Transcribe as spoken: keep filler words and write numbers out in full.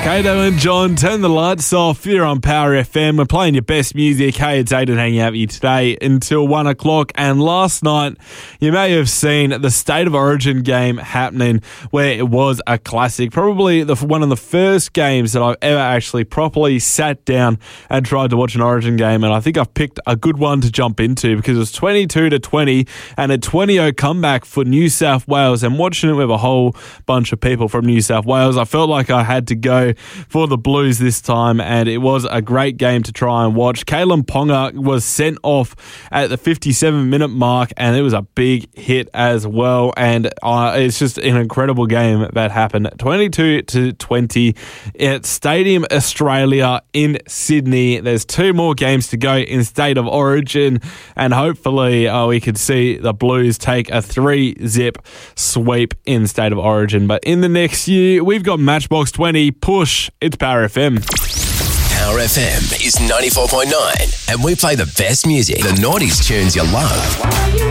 Kato and John, turn the lights off. You're on Power F M. We're playing your best music. Hey, it's Aiden hanging out with you today until one o'clock. And last night, you may have seen the State of Origin game happening where it was a classic. Probably the, one of the first games that I've ever actually properly sat down and tried to watch an Origin game. And I think I've picked a good one to jump into because it was twenty-two to twenty and a twenty oh comeback for New South Wales. And watching it with a whole bunch of people from New South Wales, I felt like I had to go for the Blues this time, and it was a great game to try and watch. Kalen Ponga was sent off at the fifty-seven minute mark, and it was a big hit as well, and uh, it's just an incredible game that happened. twenty-two to twenty at Stadium Australia in Sydney. There's two more games to go in State of Origin, and hopefully uh, we could see the Blues take a three-zip sweep in State of Origin. But in the next year, we've got Matchbox twenty. Push. It's Power F M. Power F M is ninety-four point nine, and we play the best music, the noughties tunes you love.